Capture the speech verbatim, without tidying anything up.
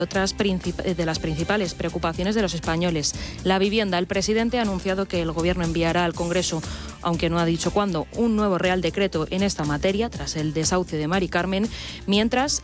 Otras de las principales preocupaciones de los españoles. La vivienda. El presidente ha anunciado que el Gobierno enviará al Congreso, aunque no ha dicho cuándo, un nuevo Real Decreto en esta materia, tras el desahucio de Mari Carmen, mientras